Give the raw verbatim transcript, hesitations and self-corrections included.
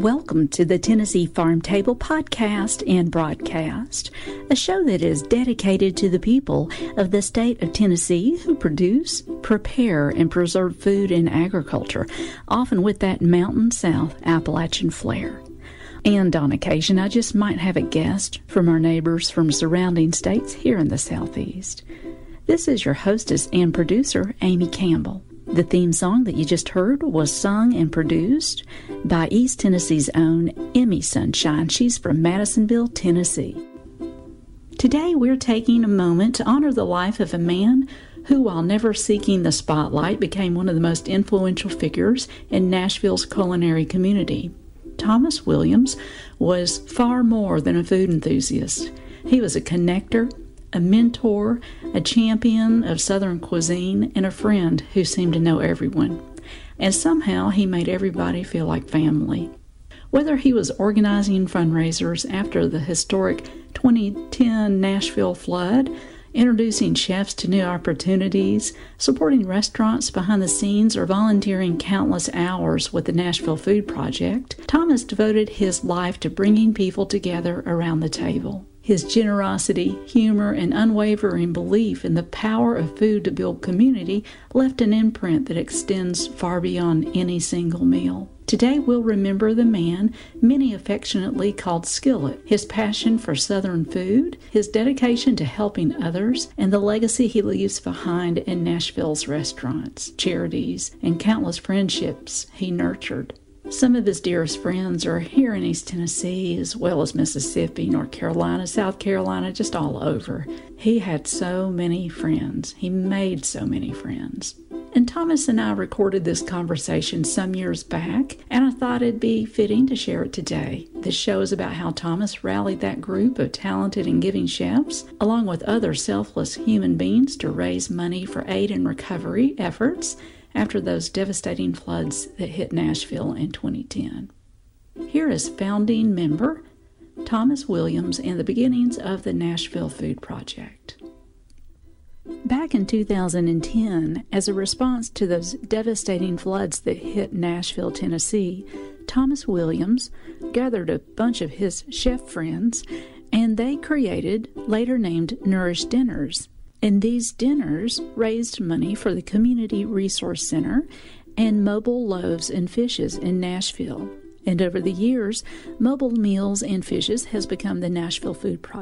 Welcome to the Tennessee Farm Table podcast and broadcast, a show that is dedicated to the people of the state of Tennessee who produce, prepare, and preserve food and agriculture, often with that Mountain South Appalachian flair. And on occasion, I just might have a guest from our neighbors from surrounding states here in the Southeast. This is your hostess and producer, Amy Campbell. The theme song that you just heard was sung and produced by East Tennessee's own Emmy Sunshine. She's from Madisonville, Tennessee. Today we're taking a moment to honor the life of a man who, while never seeking the spotlight, became one of the most influential figures in Nashville's culinary community. Thomas Williams was far more than a food enthusiast. He was a connector, a mentor, a champion of Southern cuisine, and a friend who seemed to know everyone. And somehow he made everybody feel like family. Whether he was organizing fundraisers after the historic twenty ten Nashville flood, introducing chefs to new opportunities, supporting restaurants behind the scenes, or volunteering countless hours with the Nashville Food Project, Thomas devoted his life to bringing people together around the table. His generosity, humor, and unwavering belief in the power of food to build community left an imprint that extends far beyond any single meal. Today we'll remember the man many affectionately called Skillet, his passion for Southern food, his dedication to helping others, and the legacy he leaves behind in Nashville's restaurants, charities, and countless friendships he nurtured. Some of his dearest friends are here in East Tennessee, as well as Mississippi, North Carolina, South Carolina, just all over. He had so many friends. He made so many friends. And Thomas and I recorded this conversation some years back, and I thought it'd be fitting to share it today. This show is about how Thomas rallied that group of talented and giving chefs, along with other selfless human beings, to raise money for aid and recovery efforts after those devastating floods that hit Nashville in twenty ten. Here is founding member Thomas Williams and the beginnings of the Nashville Food Project. Back in two thousand ten, as a response to those devastating floods that hit Nashville, Tennessee, Thomas Williams gathered a bunch of his chef friends, and they created, later named Nourish Dinners. And these dinners raised money for the Community Resource Center and Mobile Loaves and Fishes in Nashville. And over the years, Mobile Meals and Fishes has become the Nashville Food Project.